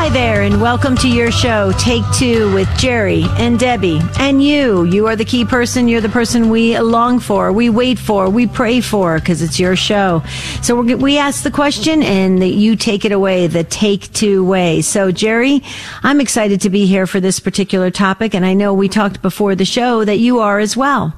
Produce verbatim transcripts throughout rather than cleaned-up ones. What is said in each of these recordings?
Hi there, and welcome to your show, Take Two, with Jerry and Debbie. And you, you are the key person. You're the person we long for, we wait for, we pray for, because it's your show. So we're, we ask the question, and you take it away, the Take Two way. So, Jerry, I'm excited to be here for this particular topic, and I know we talked before the show that you are as well.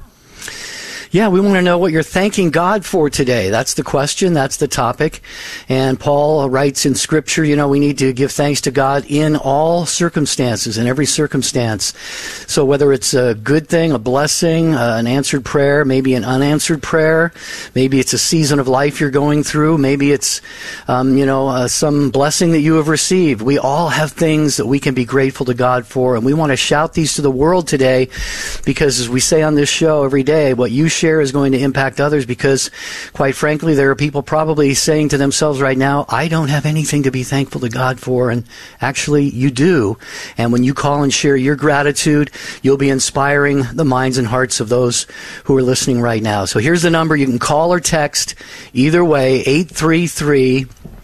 Yeah, we want to know what you're thanking God for today. That's the question. That's the topic. And Paul writes in Scripture, you know, we need to give thanks to God in all circumstances, in every circumstance. So whether it's a good thing, a blessing, uh, an answered prayer, maybe an unanswered prayer, maybe it's a season of life you're going through, maybe it's, um, you know, uh, some blessing that you have received. We all have things that we can be grateful to God for, and we want to shout these to the world today because, as we say on this show every day, what you share is going to impact others, because quite frankly there are people probably saying to themselves right now, I don't have anything to be thankful to God for, and actually you do. And when you call and share your gratitude, you'll be inspiring the minds and hearts of those who are listening right now. So here's the number. You can call or text either way, eight three three,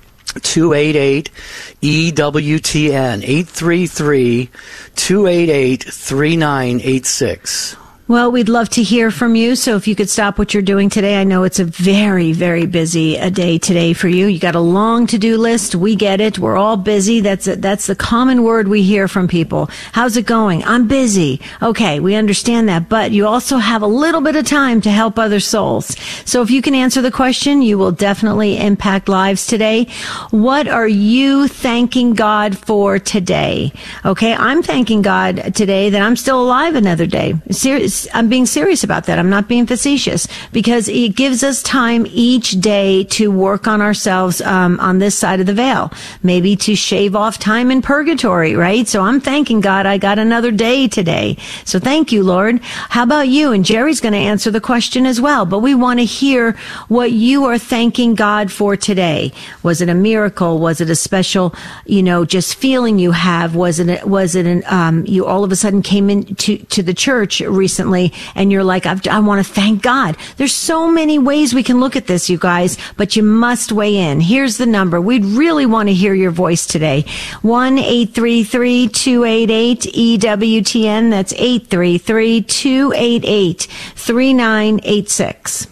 two eight eight, E W T N, eight three three, two eight eight, three nine eight six. Well, we'd love to hear from you. So if you could stop what you're doing today. I know it's a very, very busy a day today for you. You got a long to-do list. We get it. We're all busy. That's a, that's the common word we hear from people. How's it going? I'm busy. Okay, we understand that. But you also have a little bit of time to help other souls. So if you can answer the question, you will definitely impact lives today. What are you thanking God for today? Okay, I'm thanking God today that I'm still alive another day. Seriously. I'm being serious about that. I'm not being facetious, because it gives us time each day to work on ourselves um, on this side of the veil, maybe to shave off time in purgatory, right? So I'm thanking God I got another day today. So thank you, Lord. How about you? And Jerry's going to answer the question as well, but we want to hear what you are thanking God for today. Was it a miracle? Was it a special, you know, just feeling you have? Was it, was it an, um, you all of a sudden came into to the church recently and you're like, I've, I want to thank God. There's so many ways we can look at this, you guys, but you must weigh in. Here's the number. We'd really want to hear your voice today. one eight three three, two eight eight, E W T N. That's eight three three, two eight eight, three nine eight six.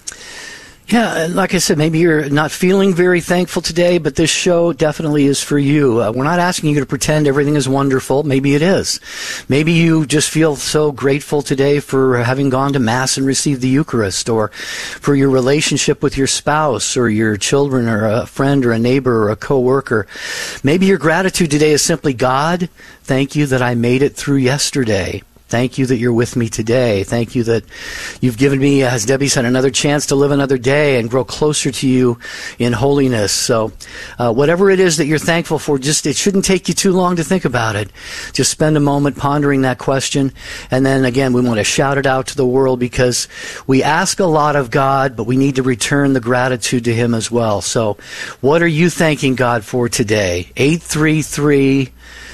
Yeah, like I said, maybe you're not feeling very thankful today, but this show definitely is for you. Uh, we're not asking you to pretend everything is wonderful. Maybe it is. Maybe you just feel so grateful today for having gone to Mass and received the Eucharist, or for your relationship with your spouse or your children or a friend or a neighbor or a coworker. Maybe your gratitude today is simply, God, thank you that I made it through yesterday. Thank you that you're with me today. Thank you that you've given me, as Debbie said, another chance to live another day and grow closer to you in holiness. So uh, whatever it is that you're thankful for, just it shouldn't take you too long to think about it. Just spend a moment pondering that question. And then, again, we want to shout it out to the world, because we ask a lot of God, but we need to return the gratitude to Him as well. So what are you thanking God for today? eight three three,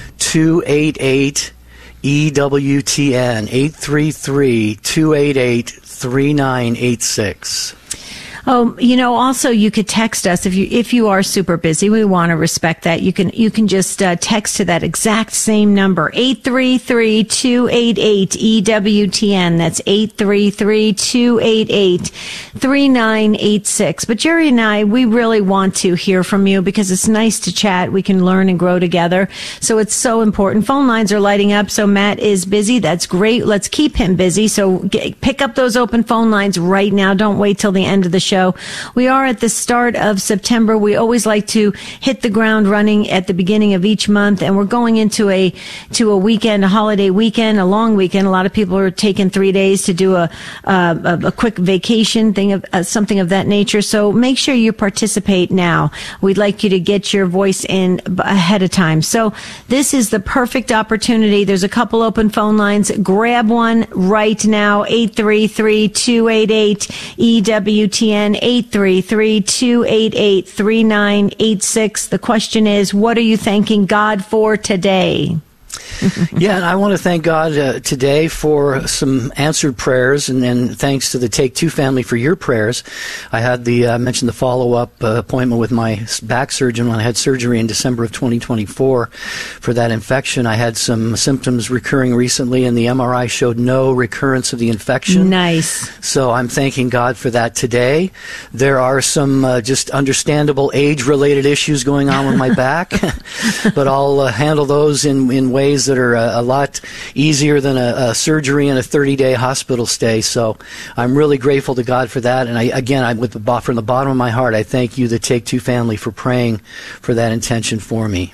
two eight eight, E W T N, eight three three, two eight eight, three nine eight six. Oh, you know, also you could text us if you if you are super busy. We want to respect that. You can you can just uh, text to that exact same number, eight three three, two eight eight, E W T N. That's eight three three, two eight eight, three nine eight six. But Jerry and I, we really want to hear from you, because it's nice to chat. We can learn and grow together. So it's so important. Phone lines are lighting up. So Matt is busy. That's great. Let's keep him busy. So get, pick up those open phone lines right now. Don't wait till the end of the show. Show. We are at the start of September. We always like to hit the ground running at the beginning of each month, and we're going into a to a weekend, a holiday weekend, a long weekend. A lot of people are taking three days to do a a, a quick vacation thing of uh, something of that nature. So make sure you participate now. We'd like you to get your voice in ahead of time. So this is the perfect opportunity. There's a couple open phone lines. Grab one right now. eight three three, two eight eight, E W T N. eight three three, two eight eight, three nine eight six. The question is, what are you thanking God for today? Yeah, and I want to thank God uh, today for some answered prayers, and, and thanks to the Take Two family for your prayers. I had the uh, mentioned the follow-up uh, appointment with my back surgeon when I had surgery in December of twenty twenty-four for that infection. I had some symptoms recurring recently, and the M R I showed no recurrence of the infection. Nice. So I'm thanking God for that today. There are some uh, just understandable age-related issues going on with my back, but I'll uh, handle those in, in ways that are a, a lot easier than a, a surgery and a thirty-day hospital stay. So I'm really grateful to God for that. And I, again, I, with the, from the bottom of my heart, I thank you, the Take Two family, for praying for that intention for me.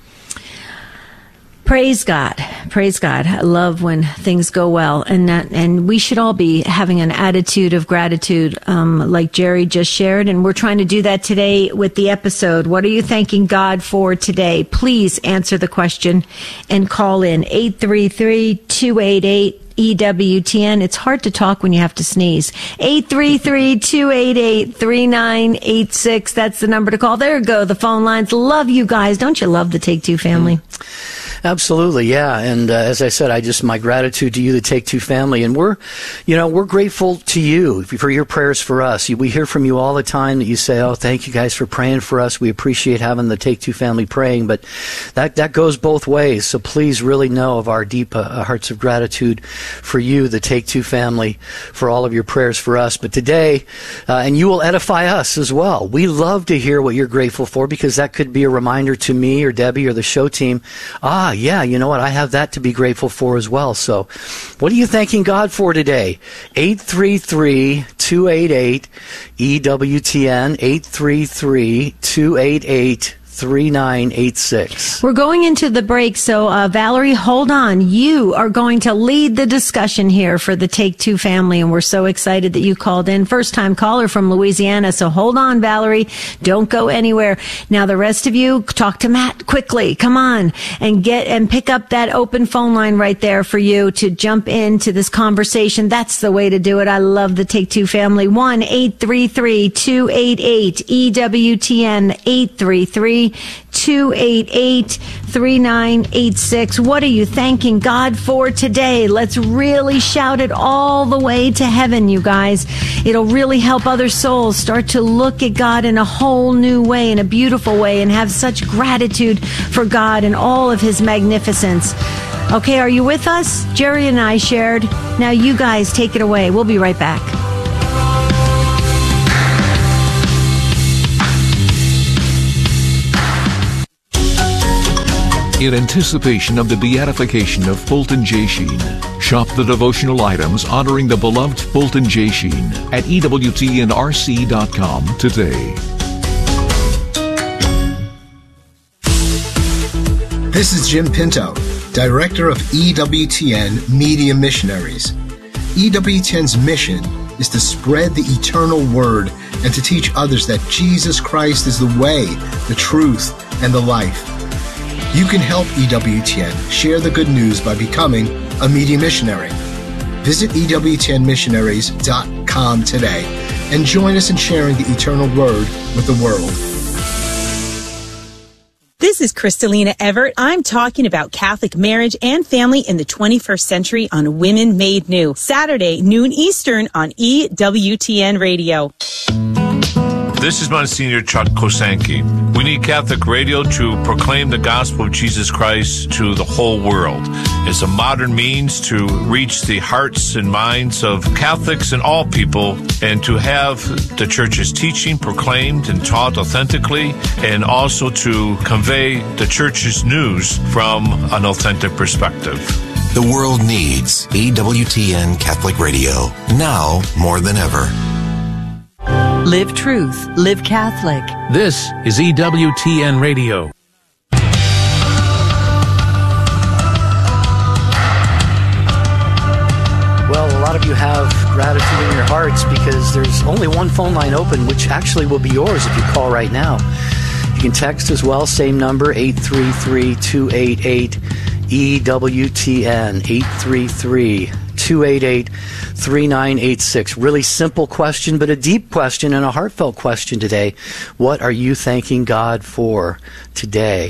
Praise God. Praise God. I love when things go well. And that, and we should all be having an attitude of gratitude, um, like Jerry just shared. And we're trying to do that today with the episode. What are you thanking God for today? Please answer the question and call in eight three three, two eight eight, E W T N. It's hard to talk when you have to sneeze. eight three three, two eight eight, three nine eight six. That's the number to call. There you go. The phone lines. Love you guys. Don't you love the Take Two family? Mm. Absolutely, yeah. And uh, as I said, I just, my gratitude to you, the Take Two family. And we're, you know, we're grateful to you for your prayers for us. We hear from you all the time that you say, oh, thank you guys for praying for us. We appreciate having the Take Two family praying. But that, that goes both ways. So please really know of our deep uh, hearts of gratitude for you, the Take Two family, for all of your prayers for us. But today, uh, and you will edify us as well. We love to hear what you're grateful for, because that could be a reminder to me or Debbie or the show team. Ah, yeah, you know what? I have that to be grateful for as well. So what are you thanking God for today? eight three three, two eight eight, E W T N, eight three three, two eight eight, three nine eight six. We're going into the break, so uh, Valerie, hold on. You are going to lead the discussion here for the Take Two family, and we're so excited that you called in. First-time caller from Louisiana, so hold on, Valerie. Don't go anywhere. Now, the rest of you, talk to Matt quickly. Come on, and get and pick up that open phone line right there for you to jump into this conversation. That's the way to do it. I love the Take Two family. one eight three three, two eight eight, E W T N, eight three three, two eight eight, three nine eight six. What are you thanking God for today? Let's really shout it all the way to heaven, you guys. It'll really help other souls start to look at God in a whole new way, in a beautiful way, and have such gratitude for God and all of His magnificence. Okay, are you with us? Jerry and I shared. Now you guys take it away. We'll be right back. In anticipation of the beatification of Fulton J. Sheen, shop the devotional items honoring the beloved Fulton J. Sheen at E W T N R C dot com today. This is Jim Pinto, Director of E W T N Media Missionaries. E W T N's mission is to spread the eternal word and to teach others that Jesus Christ is the way, the truth, and the life. You can help E W T N share the good news by becoming a media missionary. Visit E W T N missionaries dot com today and join us in sharing the eternal word with the world. This is Kristalina Everett. I'm talking about Catholic marriage and family in the twenty-first century on Women Made New. Saturday, noon Eastern on E W T N Radio. This is Monsignor Chuck Kosanke. We need Catholic radio to proclaim the gospel of Jesus Christ to the whole world. It's a modern means to reach the hearts and minds of Catholics and all people, and to have the Church's teaching proclaimed and taught authentically, and also to convey the Church's news from an authentic perspective. The world needs E W T N Catholic Radio, now more than ever. Live truth. Live Catholic. This is E W T N Radio. Well, a lot of you have gratitude in your hearts because there's only one phone line open, which actually will be yours if you call right now. You can text as well, same number, eight three three, two eight eight, E W T N, eight three three, two eight eight, three nine eight six. Really simple question, but a deep question and a heartfelt question today. What are you thanking God for today?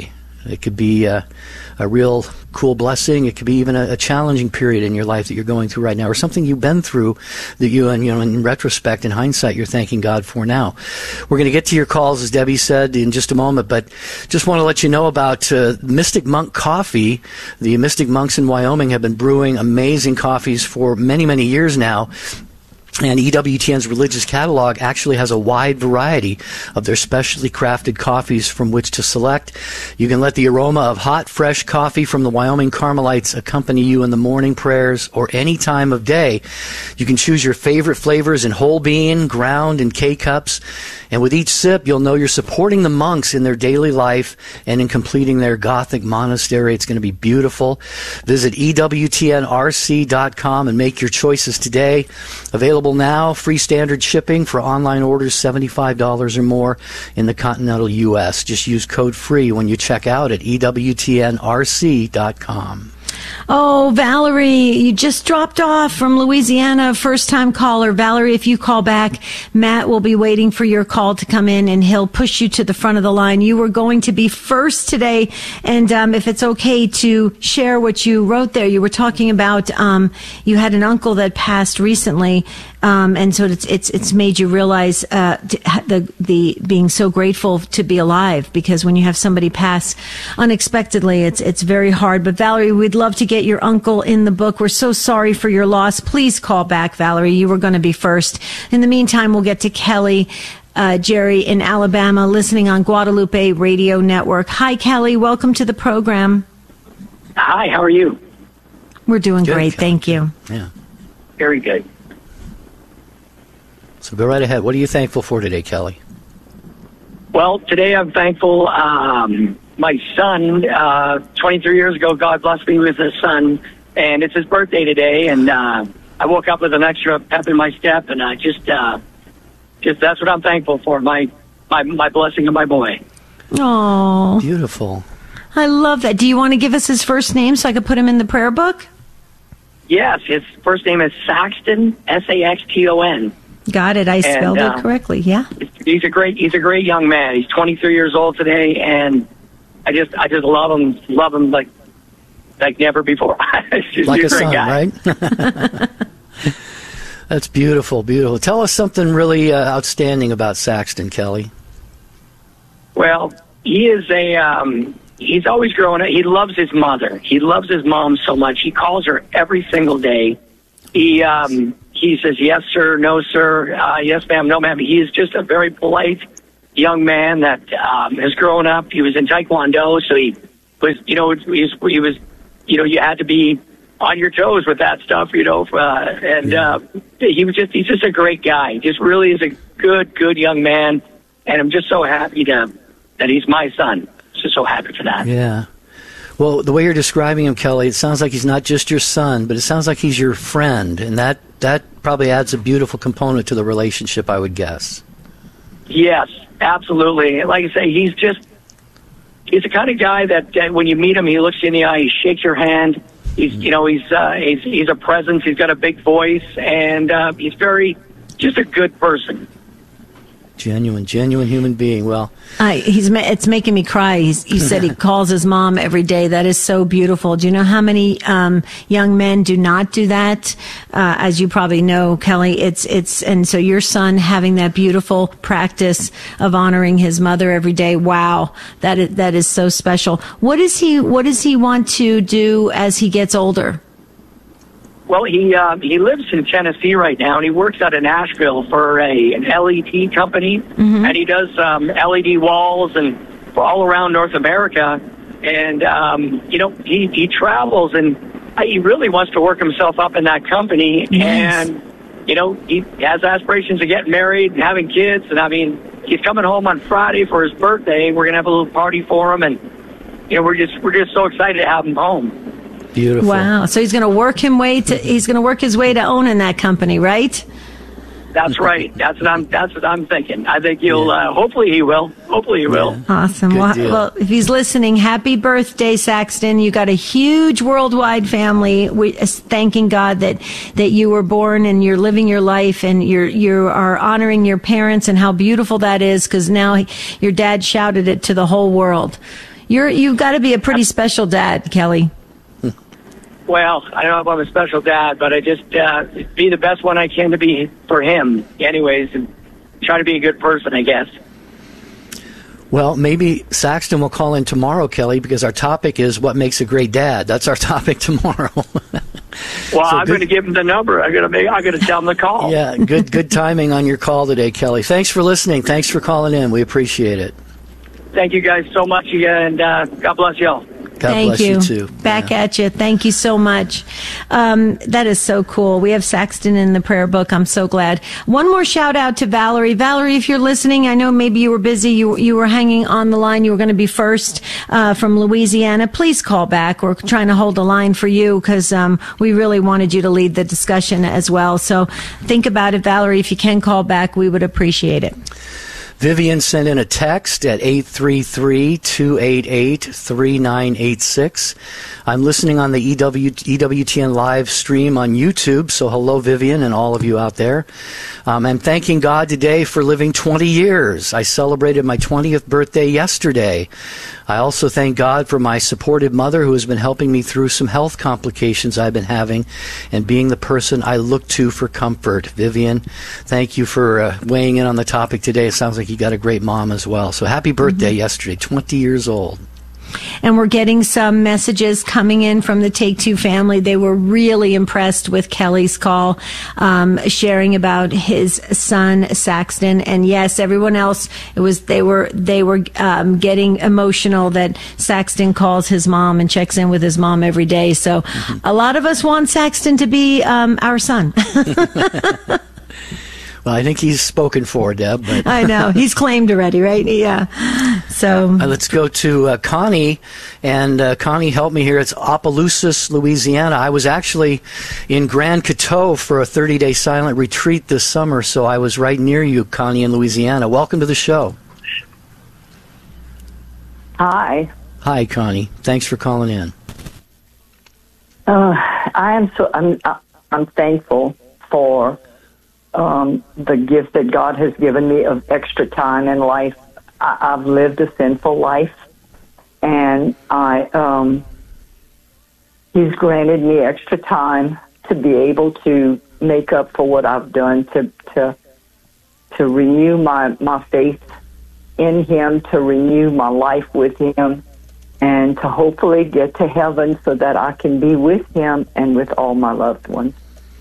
It could be uh, a real cool blessing. It could be even a, a challenging period in your life that you're going through right now, or something you've been through that you, and you know, in retrospect, in hindsight, you're thanking God for now. We're going to get to your calls, as Debbie said, in just a moment, but just want to let you know about uh, Mystic Monk Coffee. The Mystic Monks in Wyoming have been brewing amazing coffees for many, many years now. And E W T N's religious catalog actually has a wide variety of their specially crafted coffees from which to select. You can let the aroma of hot, fresh coffee from the Wyoming Carmelites accompany you in the morning prayers or any time of day. You can choose your favorite flavors in whole bean, ground, and K-cups. And with each sip, you'll know you're supporting the monks in their daily life and in completing their Gothic monastery. It's going to be beautiful. Visit E W T N R C dot com and make your choices today. Available now, free standard shipping for online orders seventy-five dollars or more in the continental U S. Just use code FREE when you check out at E W T N R C dot com. Oh, Valerie, you just dropped off from Louisiana, first-time caller. Valerie, if you call back, Matt will be waiting for your call to come in, and he'll push you to the front of the line. You were going to be first today, and um, if it's okay to share what you wrote there, you were talking about um, you had an uncle that passed recently, um, and so it's it's it's made you realize uh, the the being so grateful to be alive, because when you have somebody pass unexpectedly, it's it's very hard. But Valerie, we'd love to get your uncle in the book. We're so sorry for your loss. Please call back, Valerie. You were going to be first. In the meantime, we'll get to Kelly, uh, Jerry in Alabama, listening on Guadalupe Radio Network. Hi, Kelly. Welcome to the program. Hi, how are you? We're doing Good, great. Kelly. Thank you. Yeah. Very good. So go right ahead. What are you thankful for today, Kelly? Well, today I'm thankful. Um, my son, uh, twenty-three years ago, God blessed me with a son, and it's his birthday today, and uh, I woke up with an extra pep in my step, and I just, uh, just that's what I'm thankful for, my, my, my blessing of my boy. Oh, beautiful. I love that. Do you want to give us his first name so I could put him in the prayer book? Yes, his first name is Saxton, S A X T O N. Got it. I And, spelled uh, it correctly. Yeah. He's a great, he's a great young man. He's twenty-three years old today, and I just, I just love him, love him like, like never before. Just, Like a great son, guy. right? That's beautiful, beautiful. Tell us something really uh, outstanding about Saxton, Kelly. Well, he is a, um, he's always growing up. He loves his mother. He loves his mom so much. He calls her every single day. He, um, he says, yes, sir, no, sir, uh, yes, ma'am, no, ma'am. He is just a very polite young man that um, has grown up. He was in Taekwondo, so he was, you know, he was, he was, you know, you had to be on your toes with that stuff, you know, uh, and uh, he was just, he's just a great guy. He just really is a good, good young man, and I'm just so happy to, that he's my son. Just so happy for that. Yeah. Well, the way you're describing him, Kelly, it sounds like he's not just your son, but it sounds like he's your friend, and that, that probably adds a beautiful component to the relationship, I would guess. Yes, absolutely. Like I say, he's just, he's the kind of guy that uh, when you meet him, he looks you in the eye, he shakes your hand. He's, you know, he's, uh, he's, he's a presence. He's got a big voice, and uh, he's very, just a good person. Genuine, genuine human being. Well, I, he's it's making me cry. He's, he said he calls his mom every day. That is so beautiful. Do you know how many um, young men do not do that? Uh, as you probably know, Kelly, it's it's and so your son having that beautiful practice of honoring his mother every day. Wow, that is, that is so special. What is he? What does he want to do as he gets older? Well, he um, he lives in Tennessee right now, and he works out in Nashville for a an L E D company, mm-hmm. and he does um, L E D walls and all around North America. And um, you know, he he travels, and he really wants to work himself up in that company. Yes. And you know, he has aspirations of getting married and having kids. And I mean, he's coming home on Friday for his birthday. We're gonna have a little party for him, and you know, we're just we're just so excited to have him home. Beautiful. Wow. So he's going to work him way to he's going to work his way to owning that company, right? That's right. That's what I'm that's what I'm thinking. I think he'll yeah. uh, hopefully he will. Hopefully he will. Yeah. Awesome. Well, well, if he's listening, happy birthday, Saxton. You got a huge worldwide family. We thanking God that that you were born and you're living your life and you're you are honoring your parents and how beautiful that is, because now your dad shouted it to the whole world. You're you've got to be a pretty special dad, Kelly. Well, I don't know if I'm a special dad, but I just uh, be the best one I can to be for him, anyways, and try to be a good person, I guess. Well, maybe Saxton will call in tomorrow, Kelly, because our topic is what makes a great dad. That's our topic tomorrow. Well, so I'm good, going to give him the number. I'm going to make. I'm going to tell him the call. Yeah, good good timing on your call today, Kelly. Thanks for listening. Thanks for calling in. We appreciate it. Thank you guys so much, and uh, God bless y'all. God Thank bless you. you too. Back yeah. at you. Thank you so much. Um, that is so cool. We have Saxton in the prayer book. I'm so glad. One more shout out to Valerie. Valerie, if you're listening, I know maybe you were busy. You you were hanging on the line. You were going to be first uh, from Louisiana. Please call back. We're trying to hold the line for you because um, we really wanted you to lead the discussion as well. So think about it, Valerie. If you can call back, we would appreciate it. Vivian sent in a text at eight three three, two eight eight, three nine eight six. I'm listening on the E W, E W T N live stream on YouTube, so hello, Vivian, and all of you out there. Um, I'm thanking God today for living twenty years. I celebrated my twentieth birthday yesterday. I also thank God for my supportive mother who has been helping me through some health complications I've been having and being the person I look to for comfort. Vivian, thank you for uh, weighing in on the topic today. It sounds like you got a great mom as well. So happy birthday mm-hmm. yesterday, twenty years old. And we're getting some messages coming in from the Take Two family. They were really impressed with Kelly's call, um, sharing about his son Saxton. And yes, everyone else, it was they were they were um, getting emotional that Saxton calls his mom and checks in with his mom every day. So mm-hmm. a lot of us want Saxton to be um, our son. Well, I think he's spoken for, Deb. But I know. He's claimed already, right? Yeah. So uh, let's go to uh, Connie. And uh, Connie, help me here. It's Opelousas, Louisiana. I was actually in Grand Coteau for a thirty-day silent retreat this summer, so I was right near you, Connie, in Louisiana. Welcome to the show. Hi. Hi, Connie. Thanks for calling in. Uh, I am so I'm I'm thankful for Um, the gift that God has given me of extra time in life. I, I've lived a sinful life, and I um, He's granted me extra time to be able to make up for what I've done, to to to renew my, my faith in Him, to renew my life with Him, and to hopefully get to heaven so that I can be with Him and with all my loved ones.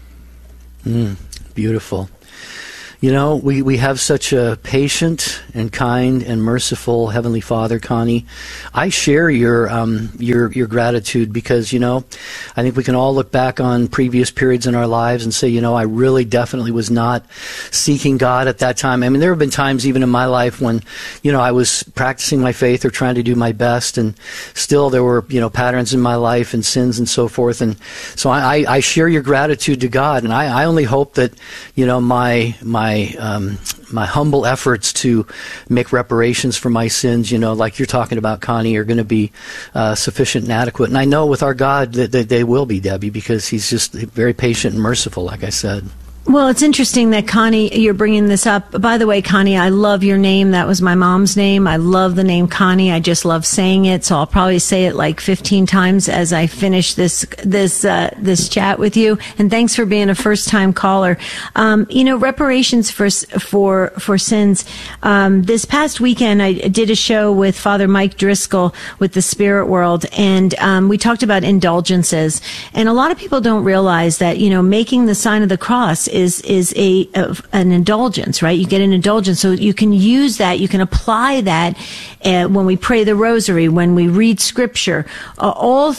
Mm. Beautiful. You know, we, we have such a patient and kind and merciful Heavenly Father, Connie. I share your um, your your gratitude because, you know, I think we can all look back on previous periods in our lives and say, you know, I really definitely was not seeking God at that time. I mean, there have been times even in my life when, you know, I was practicing my faith or trying to do my best, and still there were, you know, patterns in my life and sins and so forth. And so I, I share your gratitude to God, and I, I only hope that, you know, my my My, um, my humble efforts to make reparations for my sins, you know, like you're talking about, Connie, are going to be uh, sufficient and adequate. And I know with our God that, that they will be, Debbie, because He's just very patient and merciful, like I said. Well, it's interesting that, Connie, you're bringing this up. By the way, Connie, I love your name. That was my mom's name. I love the name Connie. I just love saying it, so I'll probably say it like fifteen times as I finish this this uh, this chat with you. And thanks for being a first-time caller. Um, you know, reparations for for for sins. Um, this past weekend, I did a show with Father Mike Driscoll with the Spirit World, and um, we talked about indulgences. And a lot of people don't realize that, you know, making the sign of the cross is is a, a an indulgence, right? You get an indulgence, so you can use that, you can apply that uh, when we pray the rosary, when we read scripture, uh, all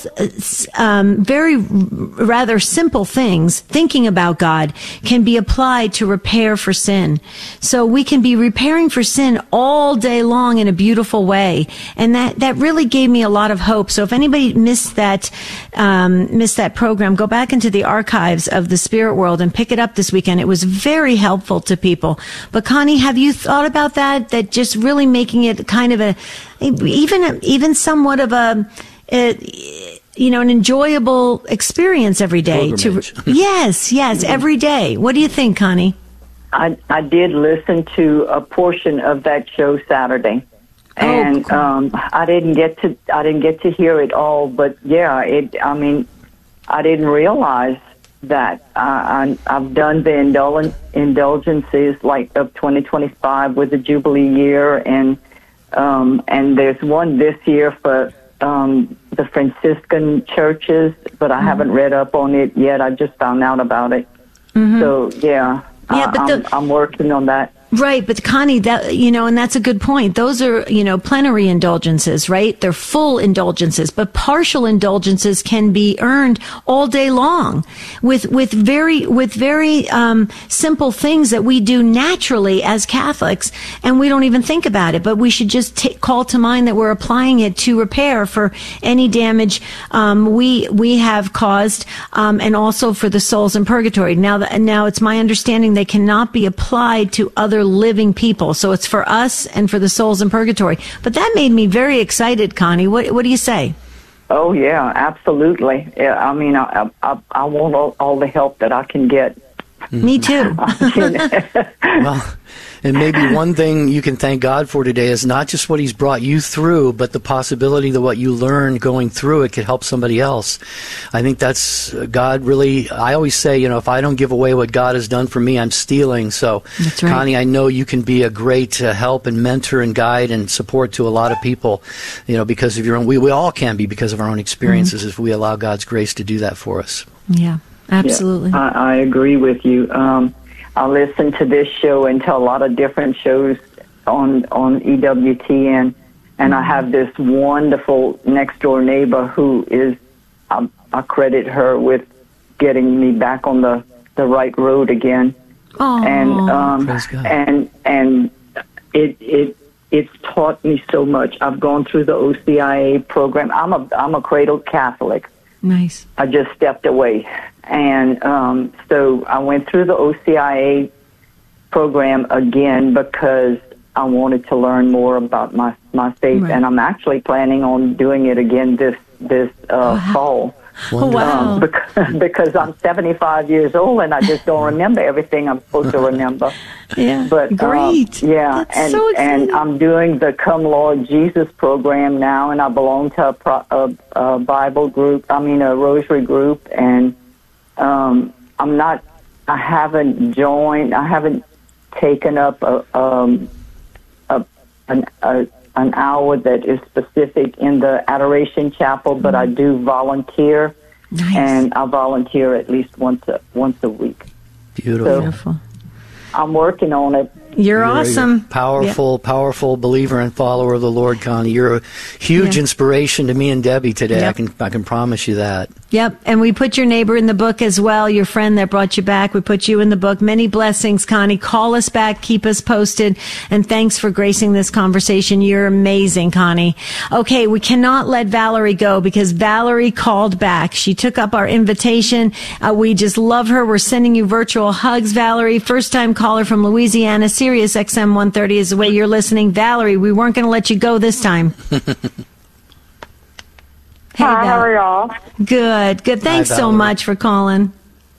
um, very rather simple things, thinking about God, can be applied to repair for sin. So we can be repairing for sin all day long in a beautiful way, and that that really gave me a lot of hope. So if anybody missed that um, missed that program, go back into the archives of the Spirit World and pick it up this weekend. It was very helpful to people. But Connie, have you thought about that? That just really making it kind of a, even even somewhat of a, a you know, an enjoyable experience every day. To, yes, yes, every day. What do you think, Connie? I, I did listen to a portion of that show Saturday. and oh, um, I didn't get to I didn't get to hear it all. But yeah, it. I mean, I didn't realize that I, I, I've done the indulgen, indulgences like of twenty twenty-five with the Jubilee year, and um, and there's one this year for um, the Franciscan churches, but I mm-hmm. haven't read up on it yet. I just found out about it. Mm-hmm. So yeah, yeah, but I'm, the- I'm working on that. Right, but Connie, that, you know, and that's a good point. Those are, you know, plenary indulgences, right? They're full indulgences, but partial indulgences can be earned all day long with, with very, with very, um, simple things that we do naturally as Catholics, and we don't even think about it, but we should just t- call to mind that we're applying it to repair for any damage, um, we, we have caused, um, and also for the souls in purgatory. Now, the, now it's my understanding they cannot be applied to other living people. So it's for us and for the souls in purgatory. But that made me very excited, Connie. What, what do you say? Oh, yeah, absolutely. Yeah, I mean, I, I, I want all, all the help that I can get. Me too. Well, and maybe one thing you can thank God for today is not just what He's brought you through, but the possibility that what you learned going through it could help somebody else. I think that's God really, I always say, you know, if I don't give away what God has done for me, I'm stealing. So, that's right. Connie, I know you can be a great uh, help and mentor and guide and support to a lot of people, you know, because of your own, we, we all can be because of our own experiences mm-hmm. if we allow God's grace to do that for us. Yeah. Absolutely. Yeah, I, I agree with you. Um, I listen to this show and to a lot of different shows on on E W T N, and I have this wonderful next door neighbor who is, I, I credit her with getting me back on the, the right road again. Aww. And um, and and it it it's taught me so much. I've gone through the O C I A program. I'm a I'm a cradled Catholic. Nice. I just stepped away. And um, so I went through the O C I A program again because I wanted to learn more about my, my faith. Right. And I'm actually planning on doing it again this, this uh, wow. fall. Oh, wow. Um, because, because I'm seventy-five years old and I just don't remember everything I'm supposed to remember. Yeah, but great. Um, yeah, That's and so and I'm doing the Come Lord Jesus program now, and I belong to a, pro, a, a Bible group. I mean a Rosary group, and um, I'm not. I haven't joined. I haven't taken up a um a an a. an hour that is specific in the Adoration Chapel, but I do volunteer, nice. And I volunteer at least once a, once a week. Beautiful. So Beautiful. I'm working on it. You're, You're awesome. Powerful, yeah. powerful believer and follower of the Lord, Connie. You're a huge yeah. inspiration to me and Debbie today. Yep. I can I can promise you that. Yep. And we put your neighbor in the book as well, your friend that brought you back. We put you in the book. Many blessings, Connie. Call us back. Keep us posted. And thanks for gracing this conversation. You're amazing, Connie. Okay, we cannot let Valerie go because Valerie called back. She took up our invitation. Uh, we just love her. We're sending you virtual hugs, Valerie. First-time caller from Louisiana. Sirius X M one thirty is the way you're listening. Valerie, we weren't going to let you go this time. Hey, Hi, Val. How are y'all? Good, good. Thanks Hi, so much for calling.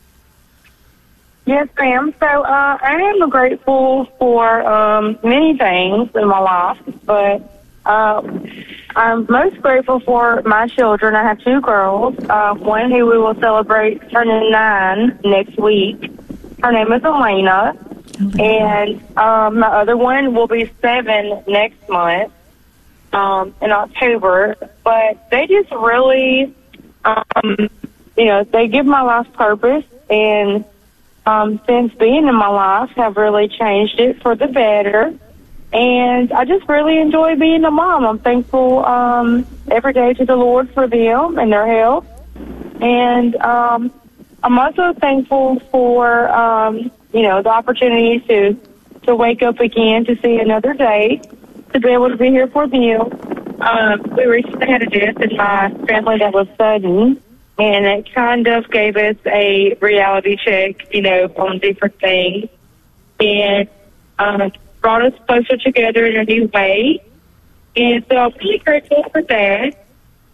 Yes, ma'am. So uh, I am grateful for um, many things in my life, but uh, I'm most grateful for my children. I have two girls, uh, one who we will celebrate turning nine next week. Her name is Elena, and um, my other one will be seven next month. Um, in October, but they just really, um, you know, they give my life purpose, and um, since being in my life, have really changed it for the better. And I just really enjoy being a mom. I'm thankful um, every day to the Lord for them and their health, and um, I'm also thankful for um, you know the opportunity to to wake up again to see another day. To be able to be here for them. Um, we recently had a death in my family that was sudden, and it kind of gave us a reality check, you know, on different things, and um, brought us closer together in a new way. And so I'm really grateful for that.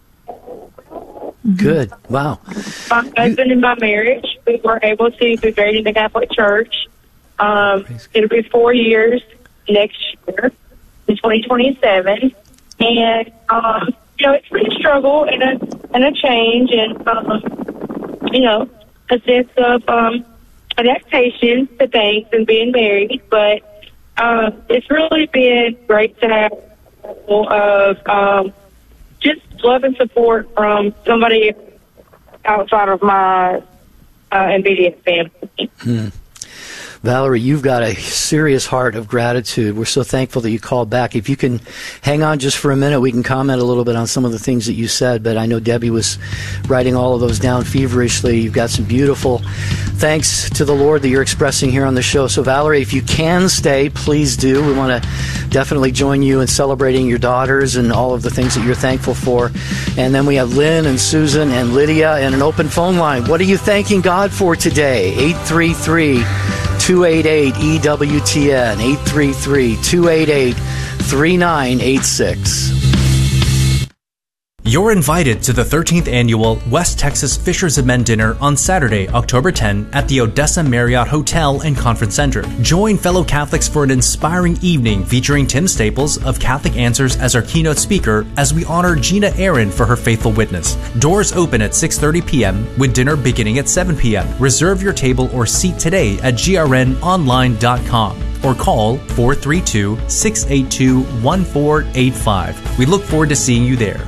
Good. Wow. My husband you... and my marriage, we were able to be married in the Catholic Church. Um, it'll be four years next year. in twenty twenty-seven. And, um, you know, it's been a struggle and a, and a change and, um, you know, a sense of um, adaptation to things and being married. But uh, it's really been great to have of um, just love and support from somebody outside of my uh, immediate family. Hmm. Valerie, you've got a serious heart of gratitude. We're so thankful that you called back. If you can hang on just for a minute, we can comment a little bit on some of the things that you said, but I know Debbie was writing all of those down feverishly. You've got some beautiful thanks to the Lord that you're expressing here on the show. So, Valerie, if you can stay, please do. We want to definitely join you in celebrating your daughters and all of the things that you're thankful for. And then we have Lynn and Susan and Lydia and an open phone line. What are you thanking God for today? eight three three, two eight eight, E W T N, eight three three, two eight eight, three nine eight six. You're invited to the thirteenth Annual West Texas Fishers of Men Dinner on Saturday, October tenth at the Odessa Marriott Hotel and Conference Center. Join fellow Catholics for an inspiring evening featuring Tim Staples of Catholic Answers as our keynote speaker as we honor Gina Aaron for her faithful witness. Doors open at six thirty p.m. with dinner beginning at seven p.m. Reserve your table or seat today at G R N online dot com or call four three two, six eight two, one four eight five. We look forward to seeing you there.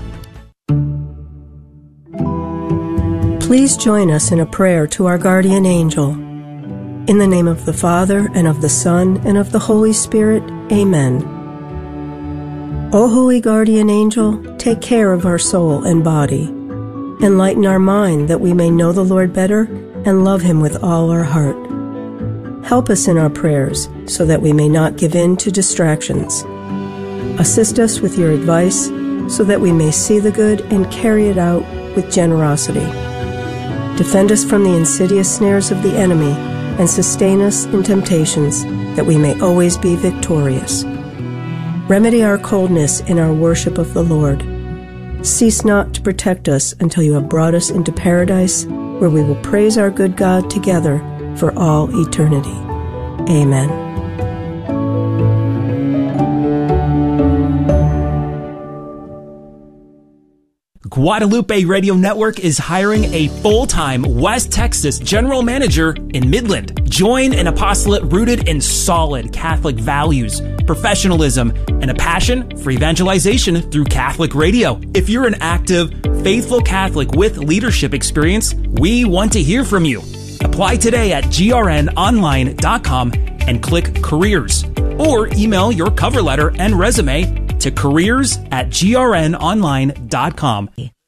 Please join us in a prayer to our guardian angel. In the name of the Father, and of the Son, and of the Holy Spirit, Amen. O holy guardian angel, take care of our soul and body. Enlighten our mind that we may know the Lord better and love Him with all our heart. Help us in our prayers so that we may not give in to distractions. Assist us with your advice so that we may see the good and carry it out with generosity. Defend us from the insidious snares of the enemy and sustain us in temptations that we may always be victorious. Remedy our coldness in our worship of the Lord. Cease not to protect us until you have brought us into paradise, where we will praise our good God together for all eternity. Amen. Guadalupe Radio Network is hiring a full-time West Texas general manager in Midland. Join an apostolate rooted in solid Catholic values, professionalism, and a passion for evangelization through Catholic radio. If you're an active, faithful Catholic with leadership experience, we want to hear from you. Apply today at G R N online dot com and click Careers, or email your cover letter and resume to careers at G R N online dot com.